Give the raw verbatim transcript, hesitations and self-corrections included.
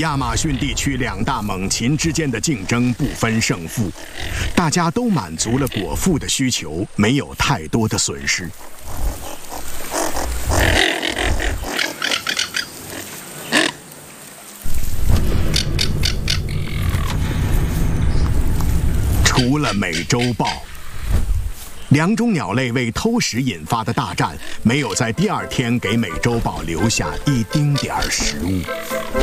亚马逊地区两大猛禽之间的竞争不分胜负，大家都满足了果腹的需求，没有太多的损失。除了美洲豹，两种鸟类为偷食引发的大战，没有在第二天给美洲豹留下一丁点儿食物。